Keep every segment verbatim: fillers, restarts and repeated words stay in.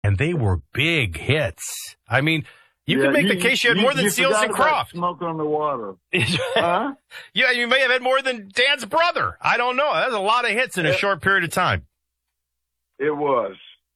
and they were big hits. I mean, you yeah, could make you, the case you had you, more than you Seals and Croft. Smoke on the Water. Huh? Yeah, you may have had more than Dan's Brother. I don't know. That's a lot of hits in a it, short period of time. It was.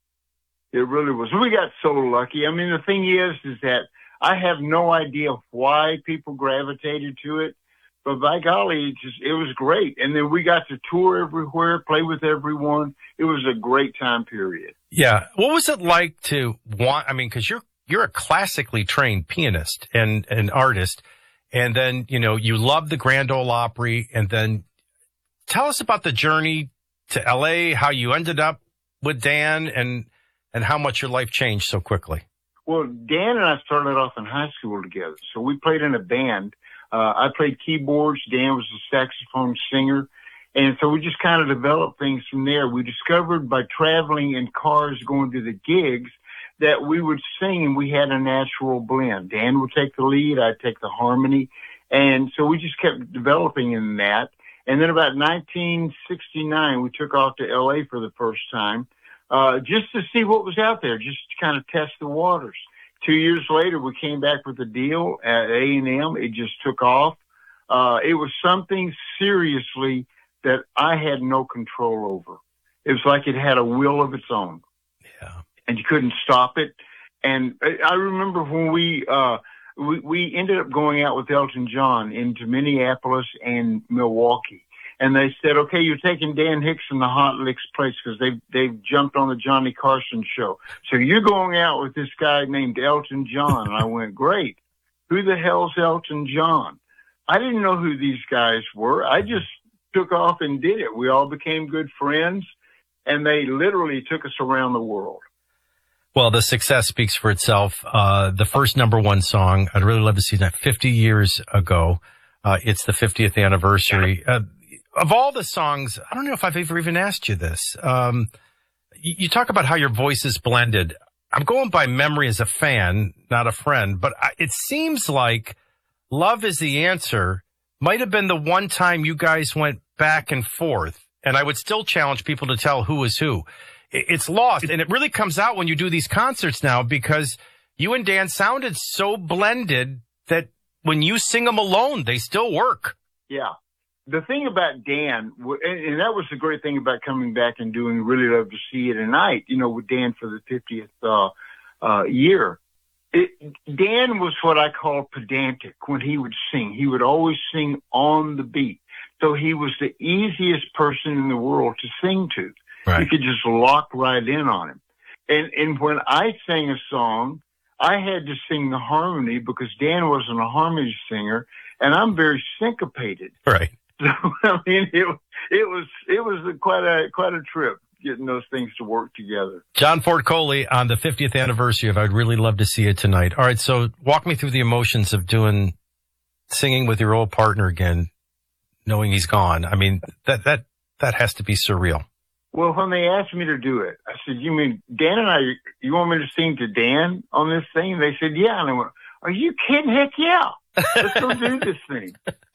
It really was. We got so lucky. I mean, the thing is, is that I have no idea why people gravitated to it, but by golly, it just, it was great. And then we got to tour everywhere, play with everyone. It was a great time period. Yeah. What was it like to want, I mean, cause you're, you're a classically trained pianist and an artist. And then, you know, you love the Grand Ole Opry. And then tell us about the journey to L A, how you ended up with Dan and, and how much your life changed so quickly. Well, Dan and I started off in high school together. So we played in a band. Uh, I played keyboards. Dan was a saxophone singer. And so we just kind of developed things from there. We discovered by traveling in cars, going to the gigs, that we would sing and we had a natural blend. Dan would take the lead. I'd take the harmony. And so we just kept developing in that. And then about nineteen sixty-nine, we took off to L A for the first time. Uh, just to see what was out there, just to kind of test the waters. Two years later, we came back with a deal at A and M. It just took off. Uh, it was something seriously that I had no control over. It was like it had a will of its own. Yeah. And you couldn't stop it. And I remember when we, uh, we, we ended up going out with Elton John into Minneapolis and Milwaukee. And they said, okay, you're taking Dan Hicks and the Hot Licks place because they've, they've jumped on the Johnny Carson show. So you're going out with this guy named Elton John. And I went, great. Who the hell's Elton John? I didn't know who these guys were. I just took off and did it. We all became good friends, and they literally took us around the world. Well, the success speaks for itself. Uh, the first number one song, I'd really love to see that fifty years ago. Uh, it's the fiftieth anniversary. Uh, Of all the songs, I don't know if I've ever even asked you this. Um, you, you talk about how your voice is blended. I'm going by memory as a fan, not a friend, but I, it seems like Love Is the Answer might have been the one time you guys went back and forth. And I would still challenge people to tell who is who. It, it's lost. And it really comes out when you do these concerts now because you and Dan sounded so blended that when you sing them alone, they still work. Yeah. The thing about Dan, and that was the great thing about coming back and doing Really Love to See You Tonight, you know, with Dan for the fiftieth uh, uh, year. It, Dan was what I call pedantic when he would sing. He would always sing on the beat. So he was the easiest person in the world to sing to. Right. You could just lock right in on him. And, and when I sang a song, I had to sing the harmony because Dan wasn't a harmony singer, and I'm very syncopated. Right. So, I mean, it, it was, it was a, quite a, quite a trip getting those things to work together. John Ford Coley on the fiftieth anniversary of I'd Really Love to See It Tonight. All right. So walk me through the emotions of doing, singing with your old partner again, knowing he's gone. I mean, that, that, that has to be surreal. Well, when they asked me to do it, I said, you mean Dan and I, you want me to sing to Dan on this thing? And they said, yeah. And I went, are you kidding? Heck yeah. Let's go do this thing.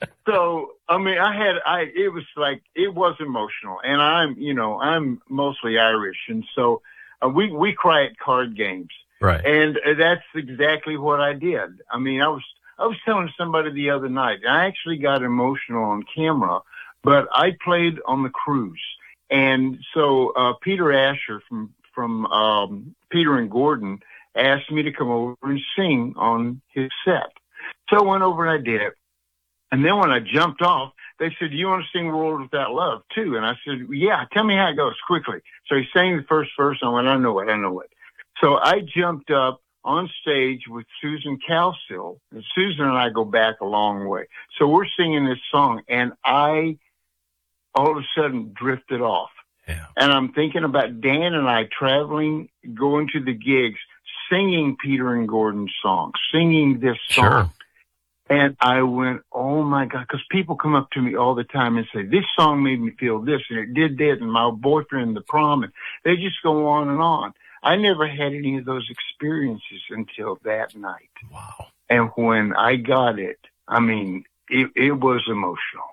So, I mean, I had, I, it was like, it was emotional. And I'm, you know, I'm mostly Irish. And so uh, we, we cry at card games. Right. And uh, that's exactly what I did. I mean, I was, I was telling somebody the other night, I actually got emotional on camera, but I played on the cruise. And so, uh, Peter Asher from, from, um, Peter and Gordon asked me to come over and sing on his set. So I went over and I did it. And then when I jumped off, they said, do you want to sing World Without Love too? And I said, yeah, tell me how it goes quickly. So he sang the first verse and I went, I know it, I know it. So I jumped up on stage with Susan Calcill, and Susan and I go back a long way. So we're singing this song and I all of a sudden drifted off. Yeah. And I'm thinking about Dan and I traveling, going to the gigs, singing Peter and Gordon's song, singing this song. Sure. And I went, oh my God, because people come up to me all the time and say, this song made me feel this and it did that and my boyfriend, the prom, and they just go on and on. I never had any of those experiences until that night. Wow. And when I got it, I mean, it, it was emotional.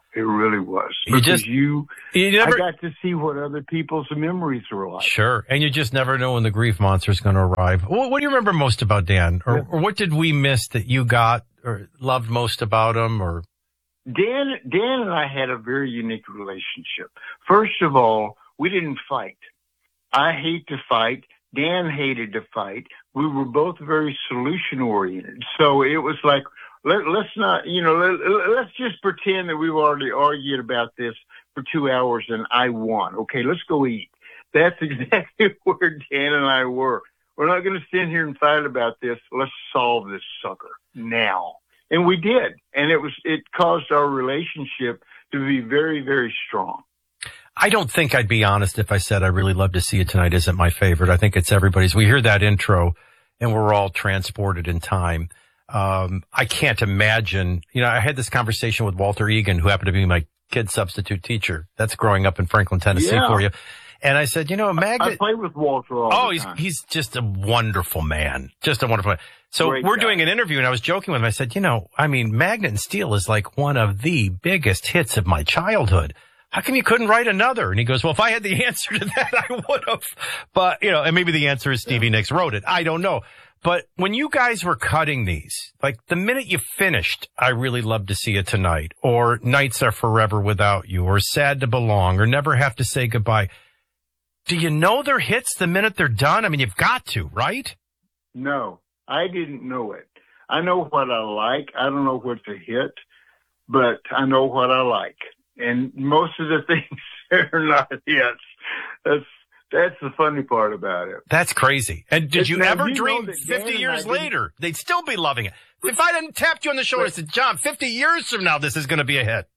It really was. You Because just, you, you never, I got to see what other people's memories were like. Sure. And you just never know when the grief monster is going to arrive. What, what do you remember most about Dan? Or, Yeah. or what did we miss that you got or loved most about him? Or Dan, Dan and I had a very unique relationship. First of all, we didn't fight. I hate to fight. Dan hated to fight. We were both very solution oriented. So it was like, let, let's not, you know, let, let's just pretend that we've already argued about this for two hours and I won. Okay, let's go eat. That's exactly where Dan and I were. We're not going to stand here and fight about this. Let's solve this sucker now. And we did. And it was, it caused our relationship to be very, very strong. I don't think I'd be honest if I said I really love to see it tonight isn't my favorite. I think it's everybody's. We hear that intro and we're all transported in time. Um, I can't imagine, you know, I had this conversation with Walter Egan, who happened to be my kid substitute teacher. That's growing up in Franklin, Tennessee Yeah. for you. And I said, you know, Magnet. I play with Walter all Oh, the he's, time. he's just a wonderful man. Just a wonderful man. So Great we're guy. doing an interview and I was joking with him. I said, you know, I mean, Magnet and Steel is like one of the biggest hits of my childhood. How come you couldn't write another? And he goes, well, if I had the answer to that, I would have. But, you know, and maybe the answer is Stevie Nicks wrote it. I don't know. But when you guys were cutting these, like the minute you finished, I really love to see it tonight, or Nights Are Forever Without You, or Sad to Belong, or Never Have to Say Goodbye. Do you know they're hits the minute they're done? I mean, you've got to, right? No, I didn't know it. I know what I like. I don't know what's a hit, but I know what I like. And most of the things are not hits. That's that's the funny part about it. That's crazy. And did It's you now, ever you know dream that Dan fifty and years I didn't- later, they'd still be loving it? If I hadn't tapped you on the shoulder and said, John, fifty years from now, this is going to be a hit.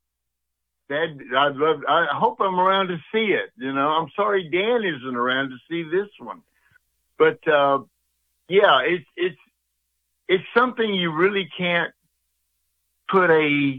That I'd love. I hope I'm around to see it. You know, I'm sorry Dan isn't around to see this one, but uh, yeah, it's it's it's something you really can't put a.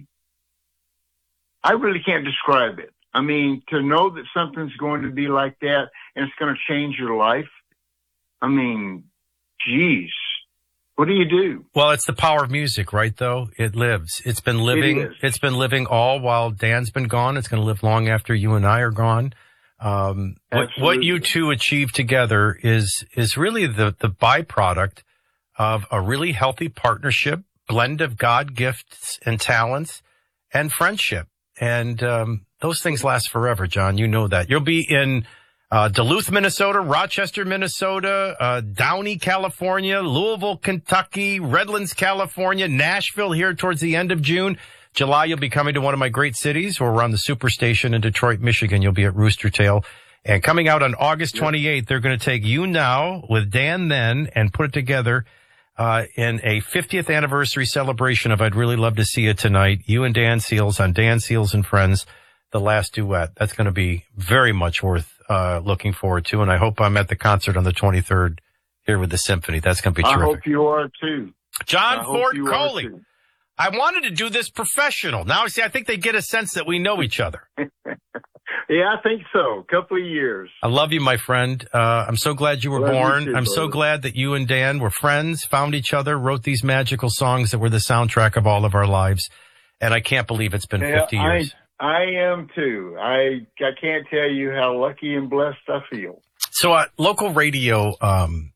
I really can't describe it. I mean, to know that something's going to be like that and it's going to change your life. I mean, geez, what do you do? Well, it's the power of music, right, though? It lives. It's been living. It is. It's been living all while Dan's been gone. It's going to live long after you and I are gone. Um, what, what you Absolutely. two achieve together is, is really the, the byproduct of a really healthy partnership, blend of God gifts and talents and friendship. And, um, those things last forever, John. You know that. You'll be in, uh, Duluth, Minnesota, Rochester, Minnesota, uh, Downey, California, Louisville, Kentucky, Redlands, California, Nashville here towards the end of June. July, you'll be coming to one of my great cities, or around the Superstation in Detroit, Michigan. You'll be at Rooster Tail. And coming out on August twenty-eighth, they're going to take You Now with Dan Then and put it together uh, in a fiftieth anniversary celebration of I'd Really Love to See You Tonight. You and Dan Seals on Dan Seals and Friends, the last duet. That's going to be very much worth uh, looking forward to. And I hope I'm at the concert on the twenty-third here with the symphony. That's going to be I terrific. hope you are too. John I hope Ford you are Coley. too. I wanted to do this professional. Now, see, I think they get a sense that we know each other. Yeah, I think so. A couple of years. I love you, my friend. Uh, I'm so glad you were Love you born. too, I'm so brother. glad that you and Dan were friends, found each other, wrote these magical songs that were the soundtrack of all of our lives. And I can't believe it's been Yeah, fifty years. I, I am too. I I can't tell you how lucky and blessed I feel. So, uh, local radio, um,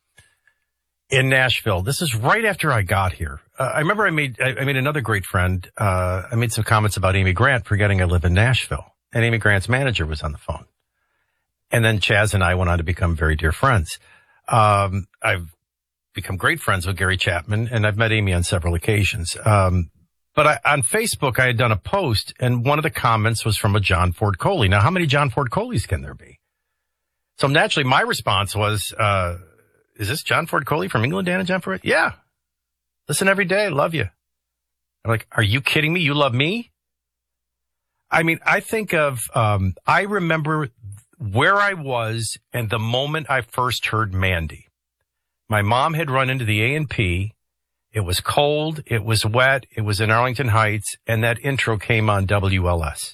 in Nashville, this is right after I got here. Uh, I remember I made, I, I made another great friend. Uh, I made some comments about Amy Grant, forgetting I live in Nashville, and Amy Grant's manager was on the phone. And then Chaz and I went on to become very dear friends. Um, I've become great friends with Gary Chapman, and I've met Amy on several occasions. Um, but I, on Facebook, I had done a post, and one of the comments was from a John Ford Coley. Now, how many John Ford Coleys can there be? So naturally, my response was, uh, is this John Ford Coley from England, Dan and John Ford? Yeah. Listen every day. Love you. I'm like, are you kidding me? You love me? I mean, I think of, um, I remember where I was and the moment I first heard Mandy. My mom had run into the A and P. It was cold. It was wet. It was in Arlington Heights. And that intro came on W L S.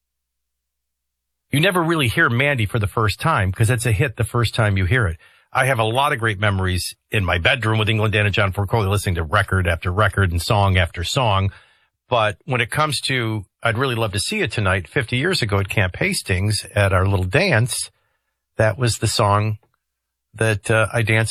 You never really hear Mandy for the first time because it's a hit the first time you hear it. I have a lot of great memories in my bedroom with England, Dan and John Ford Coley, listening to record after record and song after song. But when it comes to, I'd really love to see you tonight, fifty years ago at Camp Hastings at our little dance, that was the song that uh, I danced